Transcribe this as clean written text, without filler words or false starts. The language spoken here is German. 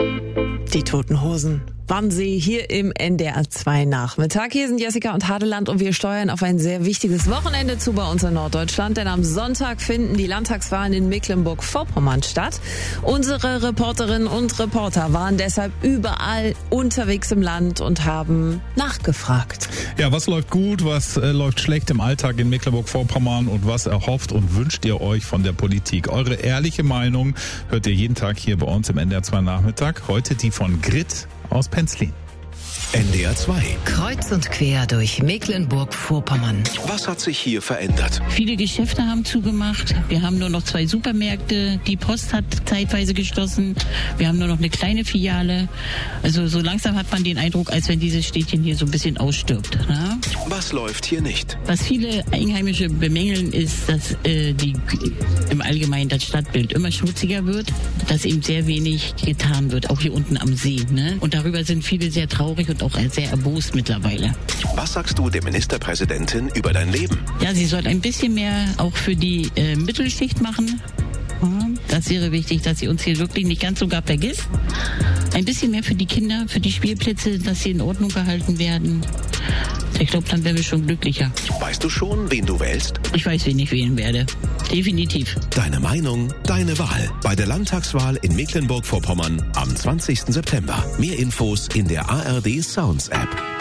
Die Toten Hosen. Wannsee hier im NDR 2 Nachmittag. Hier sind Jessica und Hadeland und wir steuern auf ein sehr wichtiges Wochenende zu bei uns in Norddeutschland, denn am Sonntag finden die Landtagswahlen in Mecklenburg-Vorpommern statt. Unsere Reporterinnen und Reporter waren deshalb überall unterwegs im Land und haben nachgefragt. Ja, was läuft gut, was läuft schlecht im Alltag in Mecklenburg-Vorpommern und was erhofft und wünscht ihr euch von der Politik? Eure ehrliche Meinung hört ihr jeden Tag hier bei uns im NDR 2 Nachmittag. Heute die von Grit aus Penzlin. NDR 2. Kreuz und quer durch Mecklenburg-Vorpommern. Was hat sich hier verändert? Viele Geschäfte haben zugemacht. Wir haben nur noch 2 Supermärkte. Die Post hat zeitweise geschlossen. Wir haben nur noch eine kleine Filiale. Also so langsam hat man den Eindruck, als wenn dieses Städtchen hier so ein bisschen ausstirbt. Na? Was läuft hier nicht? Was viele Einheimische bemängeln, ist, dass im Allgemeinen das Stadtbild immer schmutziger wird, dass eben sehr wenig getan wird, auch hier unten am See. Ne? Und darüber sind viele sehr traurig und auch sehr erbost mittlerweile. Was sagst du der Ministerpräsidentin über dein Leben? Ja, sie soll ein bisschen mehr auch für die Mittelschicht machen. Das wäre wichtig, dass sie uns hier wirklich nicht ganz so gar vergisst. Ein bisschen mehr für die Kinder, für die Spielplätze, dass sie in Ordnung gehalten werden. Ich glaube, dann wären wir schon glücklicher. Weißt du schon, wen du wählst? Ich weiß, wen ich wählen werde. Definitiv. Deine Meinung, deine Wahl. Bei der Landtagswahl in Mecklenburg-Vorpommern am 20. September. Mehr Infos in der ARD Sounds App.